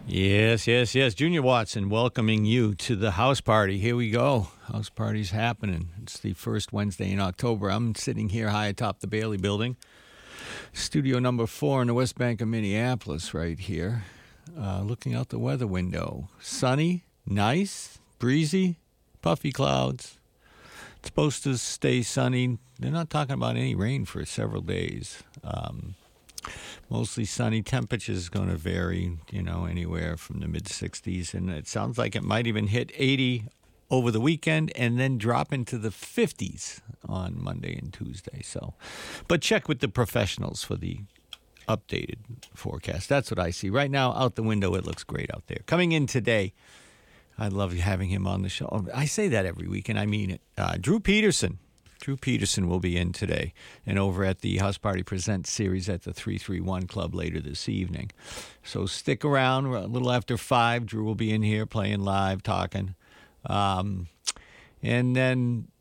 Yes, yes, yes. Junior Watson welcoming you to the house party. Here we go. House party's happening. It's the first Wednesday in October. I'm sitting here high atop the Bailey Building. Studio number 4 in the West Bank of Minneapolis right here. Looking out the weather window. Sunny, nice, breezy, puffy clouds. It's supposed to stay sunny. They're not talking about any rain for several days. Mostly sunny. Temperatures going to vary, anywhere from the mid-60s. And it sounds like it might even hit 80 over the weekend and then drop into the 50s on Monday and Tuesday. But check with the professionals for the updated forecast. That's what I see. Right now, out the window, it looks great out there. Coming in today, I love having him on the show. I say that every week, and I mean it. Drew Peterson. Drew Peterson will be in today and over at the House Party Presents series at the 331 Club later this evening. So stick around. A little after 5, Drew will be in here playing live, talking. And then